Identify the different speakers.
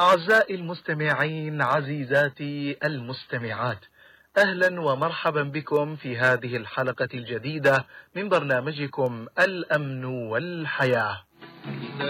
Speaker 1: أعزائي المستمعين، عزيزاتي المستمعات، أهلا ومرحبا بكم في هذه الحلقة الجديدة من برنامجكم الأمن والحياة.